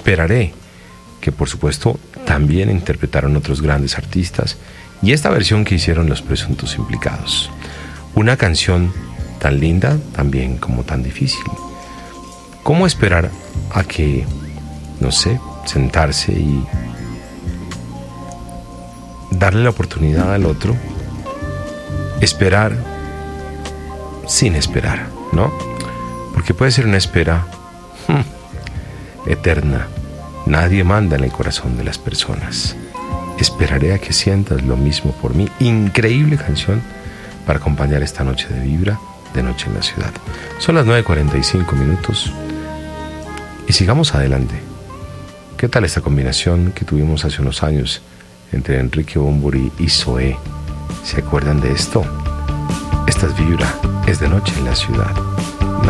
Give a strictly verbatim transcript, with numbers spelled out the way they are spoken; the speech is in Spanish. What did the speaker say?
Esperaré, que por supuesto también interpretaron otros grandes artistas, y esta versión que hicieron Los Presuntos Implicados. Una canción tan linda también como tan difícil. ¿Cómo esperar a que, no sé, sentarse y darle la oportunidad al otro? Esperar sin esperar, ¿no? Porque puede ser una espera hmm, eterna. Nadie manda en el corazón de las personas. Esperaré a que sientas lo mismo por mí. Increíble canción para acompañar esta noche de Vibra, de Noche en la Ciudad. Son las nueve cuarenta y cinco minutos y sigamos adelante. ¿Qué tal esta combinación que tuvimos hace unos años entre Enrique Bunbury y Zoé? ¿Se acuerdan de esto? Esta es Vibra, es de Noche en la Ciudad.